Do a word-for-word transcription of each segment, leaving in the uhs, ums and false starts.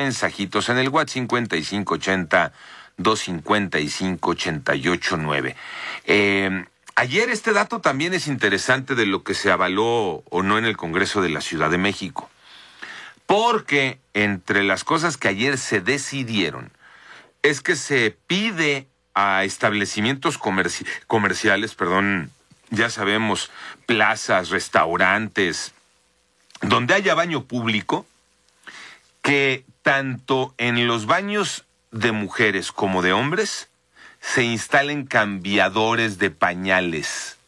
mensajitos en el WhatsApp cincuenta y cinco ochenta, doscientos cincuenta y cinco, ochenta y ocho nueve. Eh, ayer este dato también es interesante de lo que se avaló o no en el Congreso de la Ciudad de México. Porque entre las cosas que ayer se decidieron es que se pide a establecimientos comerci- comerciales, perdón, ya sabemos, plazas, restaurantes, donde haya baño público, que tanto en los baños de mujeres como de hombres se instalen cambiadores de pañales.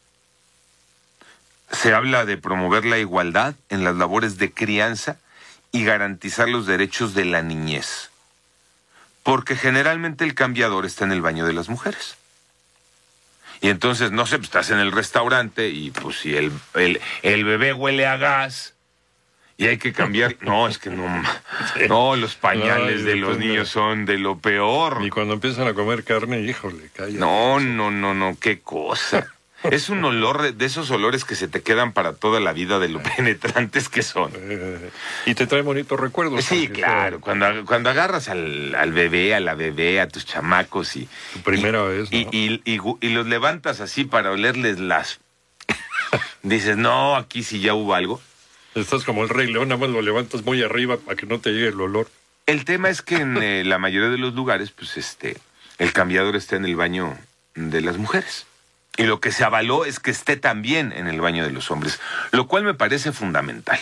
Se habla de promover la igualdad en las labores de crianza y garantizar los derechos de la niñez. Porque generalmente el cambiador está en el baño de las mujeres. Y entonces, no sé, pues, estás en el restaurante y pues si el, el, el bebé huele a gas y hay que cambiar... No, es que no... No, los pañales Ay, de los niños son de lo peor. Y cuando empiezan a comer carne, híjole, calla. No, no, no, no, qué cosa. Es un olor de esos olores que se te quedan para toda la vida de lo penetrantes que son. Eh, y te trae bonitos recuerdos. Sí, claro. Sea... Cuando, cuando agarras al, al bebé, a la bebé, a tus chamacos y... Tu primera y, vez, ¿no? Y, y, y, y los levantas así para olerles las... Dices, no, aquí sí ya hubo algo. Estás como el Rey León, nada más lo levantas muy arriba para que no te llegue el olor. El tema es que en eh, la mayoría de los lugares, pues este, el cambiador está en el baño de las mujeres. Y lo que se avaló es que esté también en el baño de los hombres, lo cual me parece fundamental.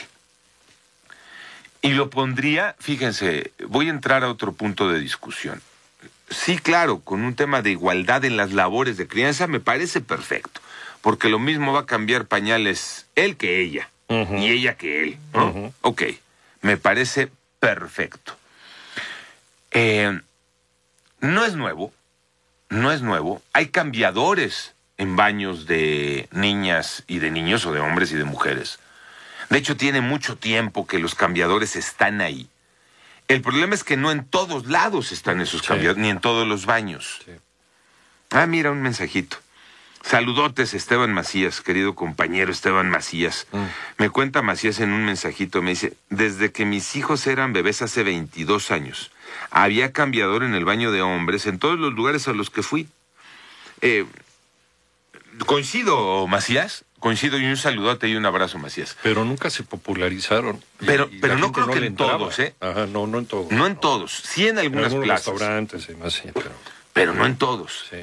Y lo pondría, fíjense, voy a entrar a otro punto de discusión. Sí, claro, con un tema de igualdad en las labores de crianza me parece perfecto, porque lo mismo va a cambiar pañales él que ella, uh-huh. y ella que él, ¿no? Uh-huh. Ok, me parece perfecto. Eh, no es nuevo, no es nuevo, hay cambiadores en baños de niñas y de niños, o de hombres y de mujeres. De hecho, tiene mucho tiempo que los cambiadores están ahí. El problema es que no en todos lados están esos sí. cambiadores, ni en todos los baños. Sí. Ah, mira, un mensajito. Saludotes, Esteban Macías, querido compañero Esteban Macías. Mm. Me cuenta Macías en un mensajito, me dice, desde que mis hijos eran bebés hace veintidós años, había cambiador en el baño de hombres en todos los lugares a los que fui. Eh... Coincido, Macías, coincido, y un saludote y un abrazo, Macías. Pero nunca se popularizaron. Pero, y, y pero no creo no que en todos, ¿eh? Ajá, no, no en todos. No en todos, sí en algunas en plazas. restaurantes y más, sí, pero... Pero no en todos. Sí.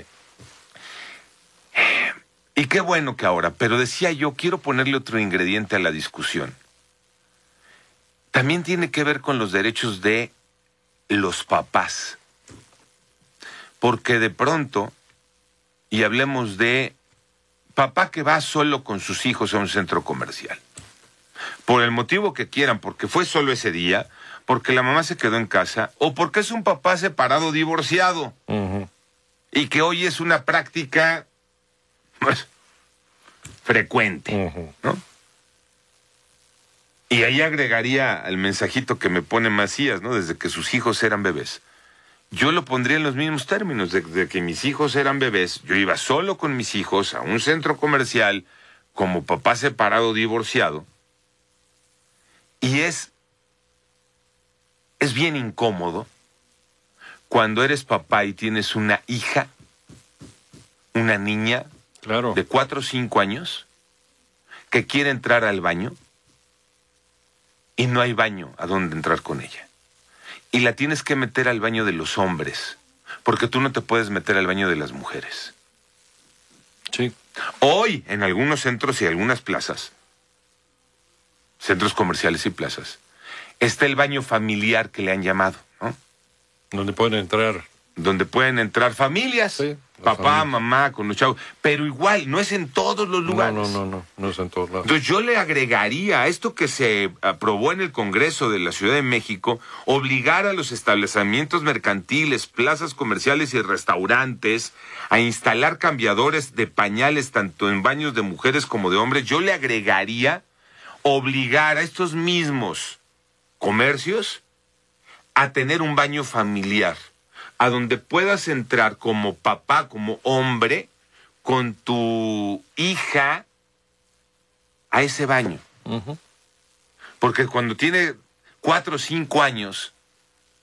Y qué bueno que ahora, pero decía yo, quiero ponerle otro ingrediente a la discusión. También tiene que ver con los derechos de los papás. Porque de pronto, y hablemos de papá que va solo con sus hijos a un centro comercial. Por el motivo que quieran, porque fue solo ese día, porque la mamá se quedó en casa, o porque es un papá separado, divorciado. Uh-huh. Y que hoy es una práctica, pues, frecuente, uh-huh. ¿no? Y ahí agregaría al mensajito que me pone Macías, ¿no? Desde que sus hijos eran bebés. Yo lo pondría en los mismos términos, de, de que mis hijos eran bebés, yo iba solo con mis hijos a un centro comercial como papá separado, divorciado, y es, es bien incómodo cuando eres papá y tienes una hija, una niña claro. de cuatro o cinco años que quiere entrar al baño y no hay baño a donde entrar con ella. Y la tienes que meter al baño de los hombres, porque tú no te puedes meter al baño de las mujeres. Sí. Hoy, en algunos centros y algunas plazas, centros comerciales y plazas, está el baño familiar que le han llamado, ¿no? Donde pueden entrar. Donde pueden entrar familias, sí, papá, familias. Mamá, con los chavos, pero igual, no es en todos los lugares. No, no, no, no, no es en todos lados. Entonces yo le agregaría a esto que se aprobó en el Congreso de la Ciudad de México, obligar a los establecimientos mercantiles, plazas comerciales y restaurantes a instalar cambiadores de pañales tanto en baños de mujeres como de hombres. Yo le agregaría obligar a estos mismos comercios a tener un baño familiar, a donde puedas entrar como papá, como hombre, con tu hija a ese baño. Uh-huh. Porque cuando tiene cuatro o cinco años,